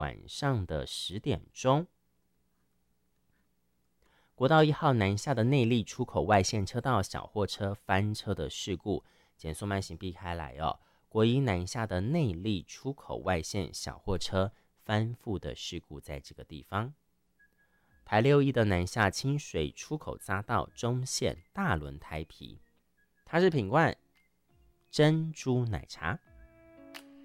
晚上的10点钟，国道1号南下的内壢出口外线车道小货车翻车的事故，减速慢行避开来哦。国一南下的内壢出口外线小货车翻覆的事故在这个地方。台6E的南下清水出口匝道中线大轮胎皮，它是品冠珍珠奶茶。